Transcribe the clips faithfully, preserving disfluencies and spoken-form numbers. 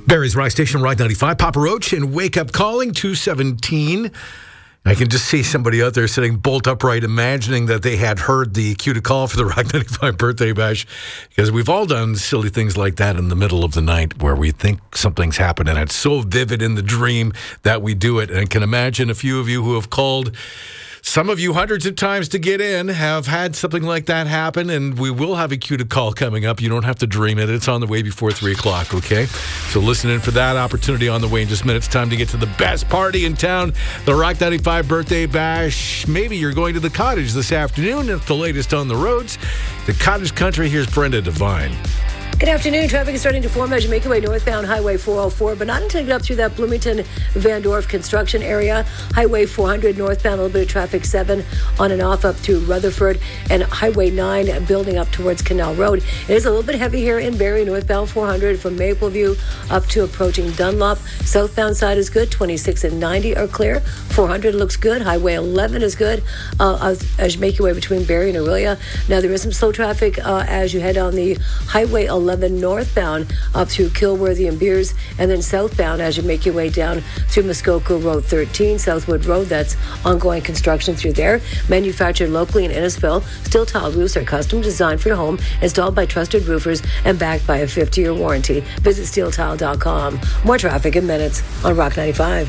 Barrie's Rock Station, Rock ninety-five. Papa Roach and Wake Up Calling, two seventeen. I can just see somebody out there sitting bolt upright, imagining that they had heard the cue to call for the Rock ninety-five birthday bash, because we've all done silly things like that in the middle of the night where we think something's happened, and it's so vivid in the dream that we do it. And I can imagine a few of you who have called, some of you hundreds of times to get in, have had something like that happen, and we will have a cue to call coming up. You don't have to dream it. It's on the way before three o'clock, okay? So listen in for that opportunity on the way in just minutes. Time to get to the best party in town, the Rock ninety-five Birthday Bash. Maybe you're going to the Cottage this afternoon. It's the latest on the roads. The Cottage Country, here's Brenda Devine. Good afternoon. Traffic is starting to form as you make your way northbound Highway four oh four, but not until you get up through that Bloomington-Van Dorp construction area. Highway four hundred northbound, a little bit of traffic, seven on and off up to Rutherford, and Highway nine building up towards Canal Road. It is a little bit heavy here in Barrie, northbound four hundred from Mapleview up to approaching Dunlop. Southbound side is good. twenty-six and ninety are clear. four hundred looks good. Highway eleven is good uh, as, as you make your way between Barrie and Orillia. Now, there is some slow traffic uh, as you head on the Highway eleven northbound up through Kilworthy and Beers, and then southbound as you make your way down through Muskoka Road thirteen, Southwood Road. That's ongoing construction through there. Manufactured locally in Innisfil, steel tile roofs are custom designed for your home, installed by trusted roofers, and backed by a fifty-year warranty. Visit steel tile dot com. More traffic in minutes on Rock ninety-five.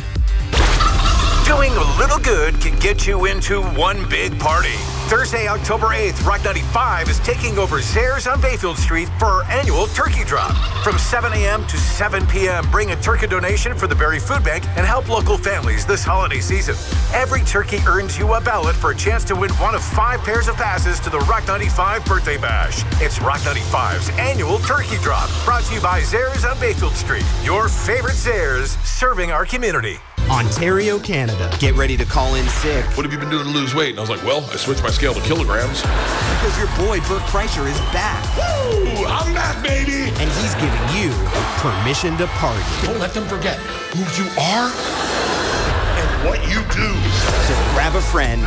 Doing a little good can get you into one big party. Thursday, October eighth, Rock ninety-five is taking over Zehrs on Bayfield Street for our annual turkey drop. From seven a.m. to seven p.m., bring a turkey donation for the Barrie Food Bank and help local families this holiday season. Every turkey earns you a ballot for a chance to win one of five pairs of passes to the Rock ninety-five Birthday Bash. It's Rock ninety-five's annual turkey drop, brought to you by Zehrs on Bayfield Street. Your favorite Zehrs, serving our community. Ontario, Canada. Get ready to call in sick. What have you been doing to lose weight? And I was like, well, I switched my scale to kilograms. Because your boy, Bert Kreischer, is back. Woo! I'm back, baby! And he's giving you permission to party. Don't let them forget who you are and what you do. So grab a friend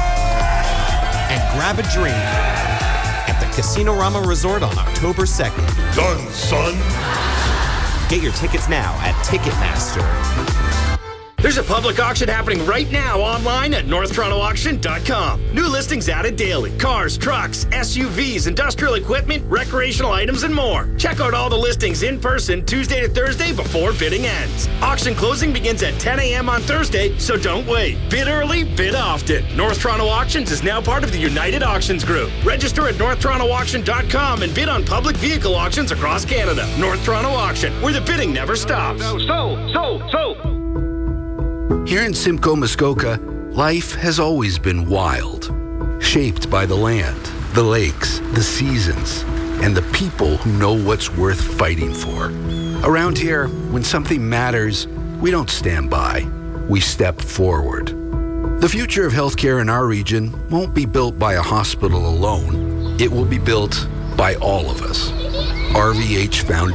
and grab a drink at the Casino Rama Resort on October second. Done, son. Get your tickets now at Ticketmaster. There's a public auction happening right now online at north toronto auction dot com. New listings added daily. Cars, trucks, S U Vs, industrial equipment, recreational items, and more. Check out all the listings in person Tuesday to Thursday before bidding ends. Auction closing begins at ten a.m. on Thursday, so don't wait. Bid early, bid often. North Toronto Auctions is now part of the United Auctions Group. Register at north toronto auction dot com and bid on public vehicle auctions across Canada. North Toronto Auction, where the bidding never stops. So, so, so, so. Here in Simcoe, Muskoka, life has always been wild, shaped by the land, the lakes, the seasons, and the people who know what's worth fighting for. Around here, when something matters, we don't stand by, we step forward. The future of healthcare in our region won't be built by a hospital alone. It will be built by all of us. R V H Foundation.